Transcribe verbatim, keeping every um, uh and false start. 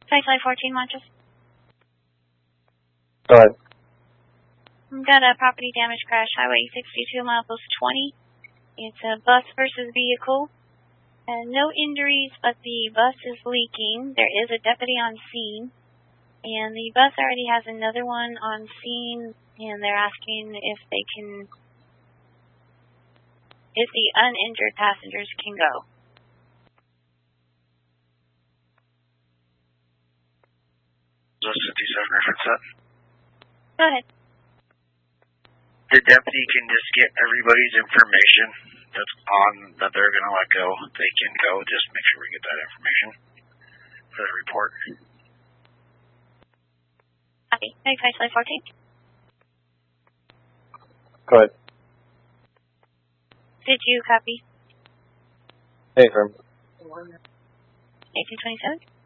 Flight fourteen, Montrose. Go ahead. We've got a property damage crash, Highway sixty-two, milepost twenty. It's a bus versus vehicle. Uh, no injuries, but the bus is leaking. There is a deputy on scene. And the bus already has another one on scene, and they're asking if they can, if the uninjured passengers can go. fifty-seven reference set. Go ahead. The deputy can just get everybody's information that's on that they're going to let go. They can go. Just make sure we get that information for the report. Copy. Verify Flight fourteen. Go ahead. Did you copy? Hey, firm. eighteen twenty-seven.